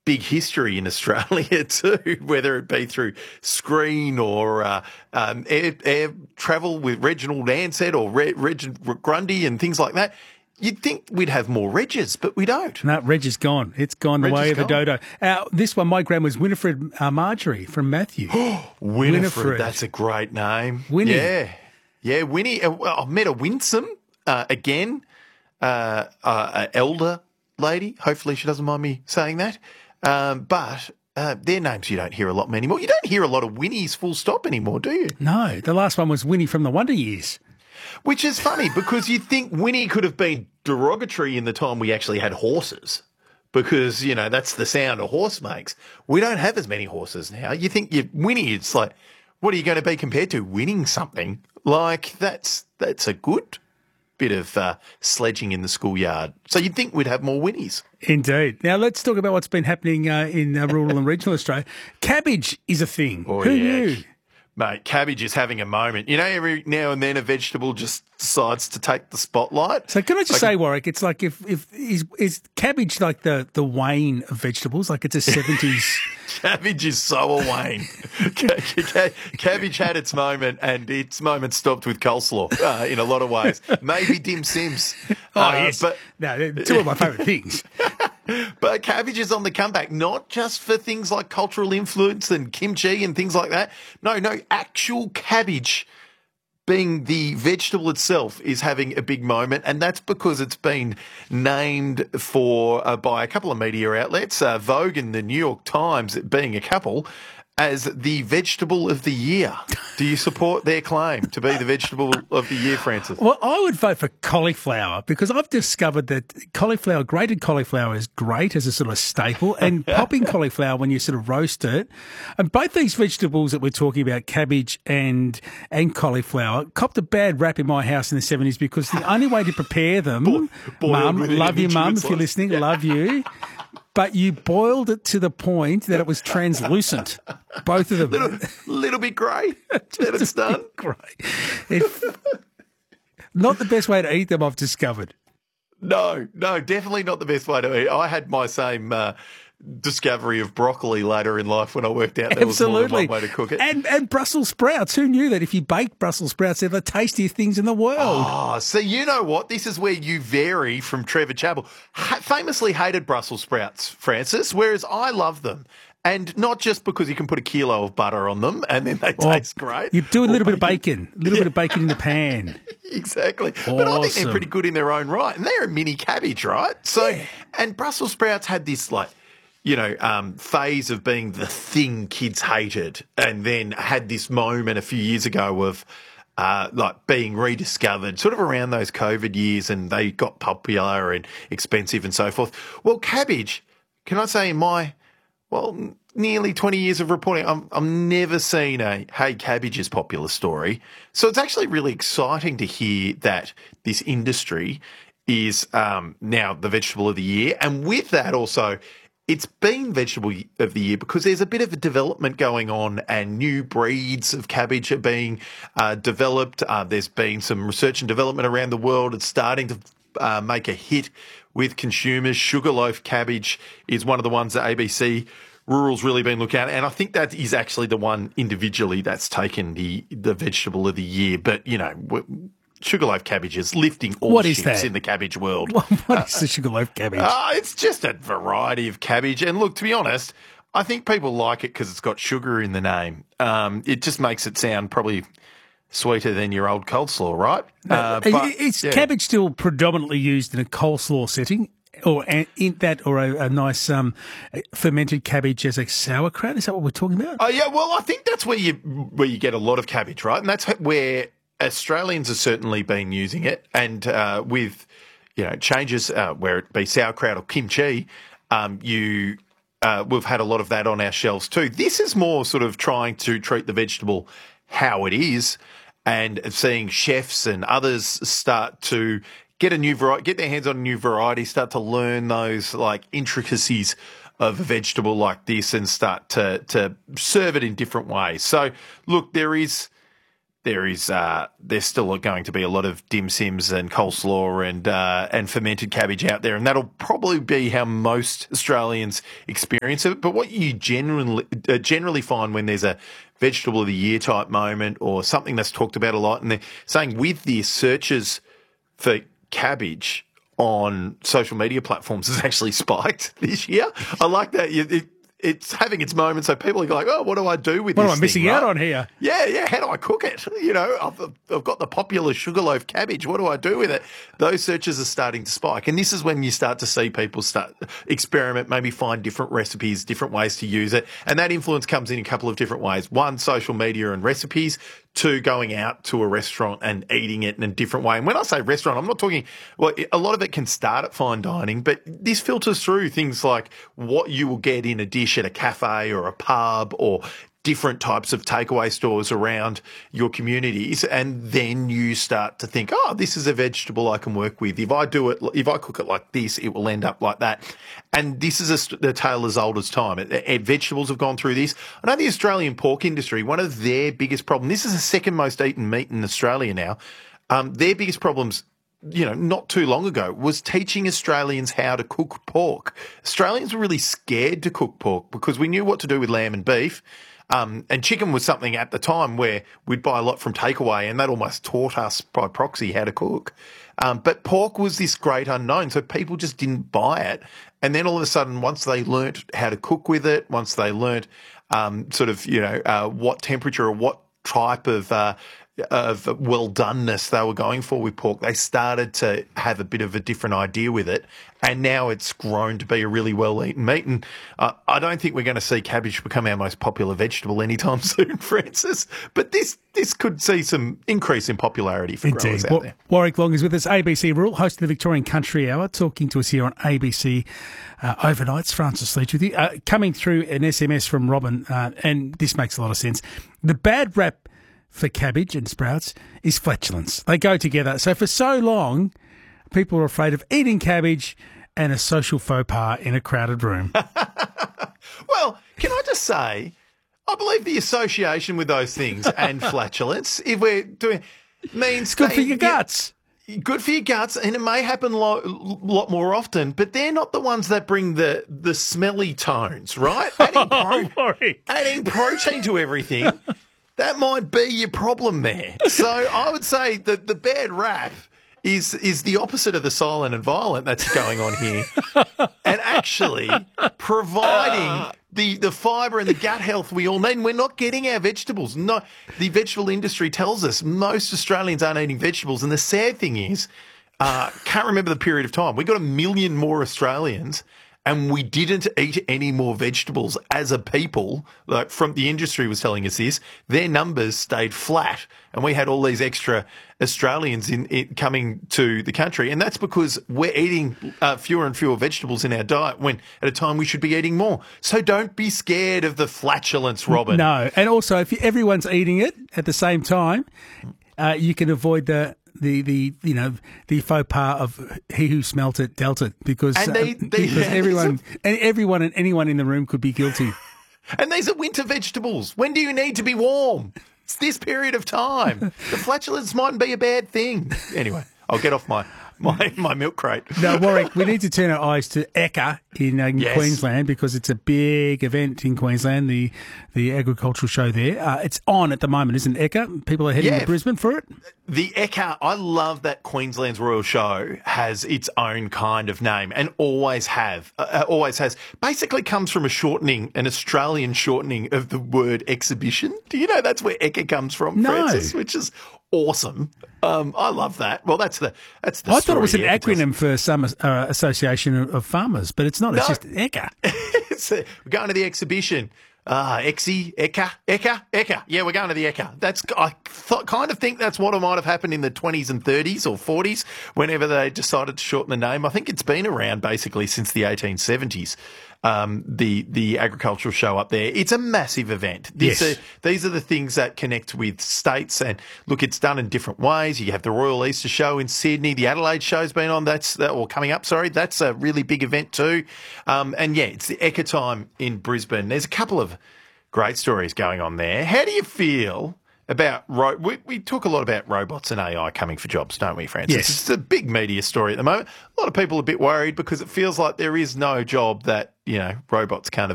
big history in Australia too, whether it be through screen or air travel with Reginald Ansett or Reginald Grundy and things like that. You'd think we'd have more Regis, but we don't. No, Reg is gone. It's gone the way of the dodo. This one, my grand was Winifred Marjorie from Matthew. Winifred, that's a great name. Winnie. Yeah, Winnie. I've met a Winsome again, an elder lady. Hopefully she doesn't mind me saying that. But their names you don't hear a lot anymore. You don't hear a lot of Winnies full stop anymore, do you? No, the last one was Winnie from the Wonder Years. Which is funny because you'd think Winnie could have been derogatory in the time we actually had horses because, you know, that's the sound a horse makes. We don't have as many horses now. You think Winnie, it's like, what are you going to be compared to? Winning something? Like, that's a good bit of sledging in the schoolyard. So you'd think we'd have more Winnies. Indeed. Now let's talk about what's been happening in rural and regional Australia. Cabbage is a thing. Oh, Who yeah. knew? Mate, cabbage is having a moment. You know, every now and then a vegetable just decides to take the spotlight. So can I just say, Warwick, it's like if is cabbage like the Wayne of vegetables? Like it's a 70s... Cabbage is so a Wayne. Cabbage had its moment and its moment stopped with coleslaw in a lot of ways. Maybe dim sims. Yes. But no, two of my favourite things. But cabbage is on the comeback, not just for things like cultural influence and kimchi and things like that. No, actual cabbage being the vegetable itself is having a big moment, and that's because it's been named for by a couple of media outlets, Vogue and the New York Times, being a couple, as the vegetable of the year. Do you support their claim to be the vegetable of the year, Francis? Well, I would vote for cauliflower because I've discovered that grated cauliflower is great as a sort of staple, and popping cauliflower when you sort of roast it. And both these vegetables that we're talking about, cabbage and cauliflower, copped a bad rap in my house in the 70s because the only way to prepare them, Mum, love you, Mum, if you're listening, love you. But you boiled it to the point that it was translucent. Both of them. Little bit grey. Then it's done. Grey. Not the best way to eat them, I've discovered. No, definitely not the best way to eat. I had my same discovery of broccoli later in life when I worked out there was more than one way to cook it. And Brussels sprouts. Who knew that if you bake Brussels sprouts, they're the tastiest things in the world? Oh, so you know what? This is where you vary from Trevor Chappell. Famously hated Brussels sprouts, Francis, whereas I love them. And not just because you can put a kilo of butter on them and then they taste great. You do a little bit of bacon. A little bit of bacon in the pan. Exactly. Awesome. But I think they're pretty good in their own right. And they're a mini cabbage, right? So, and Brussels sprouts had this phase of being the thing kids hated, and then had this moment a few years ago of being rediscovered, sort of around those COVID years, and they got popular and expensive and so forth. Well, cabbage, can I say in my nearly 20 years of reporting, I've never seen a "hey, cabbage is popular" story. So it's actually really exciting to hear that this industry is now the vegetable of the year, and with that also. It's been vegetable of the year because there's a bit of a development going on and new breeds of cabbage are being developed. There's been some research and development around the world. It's starting to make a hit with consumers. Sugarloaf cabbage is one of the ones that ABC Rural's really been looking at. And I think that is actually the one individually that's taken the vegetable of the year. But, you know, Sugarloaf cabbage is lifting all ships in the cabbage world. What is the sugarloaf cabbage? It's just a variety of cabbage. And look, to be honest, I think people like it because it's got sugar in the name. It just makes it sound probably sweeter than your old coleslaw, right? Is cabbage still predominantly used in a coleslaw setting? Or a nice fermented cabbage as a sauerkraut? Is that what we're talking about? Oh, yeah. Well, I think that's where you get a lot of cabbage, right? And that's where Australians have certainly been using it, and with changes where it be sauerkraut or kimchi, we've had a lot of that on our shelves too. This is more sort of trying to treat the vegetable how it is, and seeing chefs and others start to get their hands on a new variety, start to learn those intricacies of a vegetable like this, and start to serve it in different ways. So, look, there is there's still going to be a lot of dim sims and coleslaw and fermented cabbage out there, and that'll probably be how most Australians experience it. But what you generally find when there's a vegetable of the year type moment or something that's talked about a lot, and they're saying with the searches for cabbage on social media platforms has actually spiked this year. I like that. It's having its moments, so people are like, "Oh, what do I do with this? What am I missing out on here?" Yeah. How do I cook it? I've got the popular sugarloaf cabbage. What do I do with it? Those searches are starting to spike, and this is when you start to see people start experiment, maybe find different recipes, different ways to use it, and that influence comes in a couple of different ways. One, social media and recipes. Two, going out to a restaurant and eating it in a different way. And when I say restaurant, I'm not talking, well, a lot of it can start at fine dining, but this filters through things like what you will get in a dish at a cafe or a pub or different types of takeaway stores around your communities. And then you start to think, oh, this is a vegetable I can work with. If I cook it like this, it will end up like that. And this is a tale as old as time. Vegetables have gone through this. I know the Australian pork industry, one of their biggest problems, this is the second most eaten meat in Australia now. Their biggest problems, not too long ago, was teaching Australians how to cook pork. Australians were really scared to cook pork because we knew what to do with lamb and beef. And chicken was something at the time where we'd buy a lot from takeaway, and that almost taught us by proxy how to cook. But pork was this great unknown, so people just didn't buy it. And then all of a sudden, once they learnt how to cook with it, once they learnt what temperature or what type of well-doneness they were going for with pork, they started to have a bit of a different idea with it, and now it's grown to be a really well-eaten meat. And I don't think we're going to see cabbage become our most popular vegetable anytime soon, Francis, but this could see some increase in popularity for growers out there. Warwick Long is with us, ABC Rural, host of the Victorian Country Hour, talking to us here on ABC Overnights. Francis Leach with you. Coming through an SMS from Robin, and this makes a lot of sense. The bad rap for cabbage and sprouts is flatulence. They go together. So for so long, people are afraid of eating cabbage and a social faux pas in a crowded room. Well, can I just say, I believe the association with those things and flatulence, if we're doing, means good for your guts. Good for your guts, and it may happen a lot more often, but they're not the ones that bring the smelly tones, right? Adding protein to everything. That might be your problem there. So I would say that the bad rap is the opposite of the silent and violent that's going on here. And actually providing the fibre and the gut health we all need. And we're not getting our vegetables. No, the vegetable industry tells us most Australians aren't eating vegetables. And the sad thing is, can't remember the period of time. We got 1 million more Australians, and we didn't eat any more vegetables as a people. Like, from the industry was telling us this, their numbers stayed flat, and we had all these extra Australians in coming to the country, and that's because we're eating fewer and fewer vegetables in our diet when at a time we should be eating more. So don't be scared of the flatulence, Robin. No, and also if everyone's eating it at the same time, you can avoid the faux pas of he who smelt it dealt it, because everyone and anyone in the room could be guilty. And these are winter vegetables. When do you need to be warm? It's this period of time. The flatulence mightn't be a bad thing. Anyway, I'll get off my milk crate. No, Warwick, we need to turn our eyes to Ekka in Queensland, because it's a big event in Queensland, the agricultural show there. It's on at the moment, isn't it, Ekka? People are heading to Brisbane for it? The Ekka, I love that Queensland's Royal Show has its own kind of name, and always has. Basically comes from an Australian shortening of the word exhibition. Do you know that's where Ekka comes from, Francis? Which is awesome. I love that. Well, that's the I thought it was an acronym for some association of farmers, but it's not. No. It's just Ekka. We're going to the exhibition. Ekka. Yeah, we're going to the Ekka. I kind of think that's what might have happened in the 20s and 30s or 40s, whenever they decided to shorten the name. I think it's been around basically since the 1870s. The agricultural show up there. It's a massive event. These are the things that connect with states, and look, it's done in different ways. You have the Royal Easter Show in Sydney. The Adelaide Show's been on. That's coming up. Sorry, that's a really big event too. It's the Ekka time in Brisbane. There's a couple of great stories going on there. How do you feel we talk a lot about robots and AI coming for jobs, don't we, Francis? Yes. It's a big media story at the moment. A lot of people are a bit worried because it feels like there is no job that, robots can't